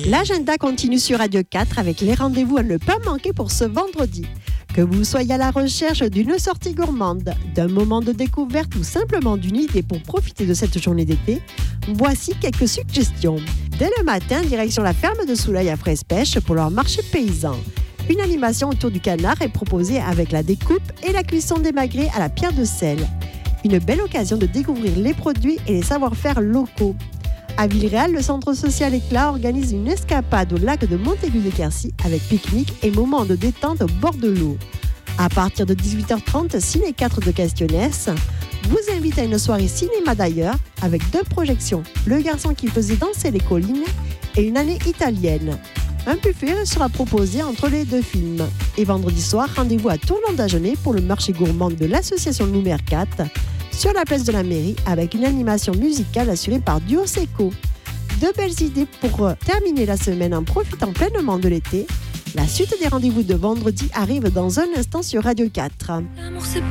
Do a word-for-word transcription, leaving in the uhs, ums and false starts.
L'agenda continue sur Radio quatre avec les rendez-vous à ne pas manquer pour ce vendredi. Que vous soyez à la recherche d'une sortie gourmande, d'un moment de découverte ou simplement d'une idée pour profiter de cette journée d'été, voici quelques suggestions. Dès le matin, direction la ferme de Soulaille à Fraise-Pêche pour leur marché paysan. Une animation autour du canard est proposée avec la découpe et la cuisson des magrets à la pierre de sel. Une belle occasion de découvrir les produits et les savoir-faire locaux. À Villeréal, le centre social Éclat organise une escapade au lac de Montaigu-de-Quercy avec pique-nique et moments de détente au bord de l'eau. À partir de dix-huit heures trente, Ciné quatre de Castillonnès vous invite à une soirée cinéma d'ailleurs avec deux projections, Le garçon qui faisait danser les collines et Une année italienne. Un buffet sera proposé entre les deux films. Et vendredi soir, rendez-vous à Tournon-d'Agenais pour le marché gourmand de l'association Lumière quatre sur la place de la mairie avec une animation musicale assurée par Duo Seco. Deux belles idées pour terminer la semaine en profitant pleinement de l'été. La suite des rendez-vous de vendredi arrive dans un instant sur Radio quatre. L'amour, c'est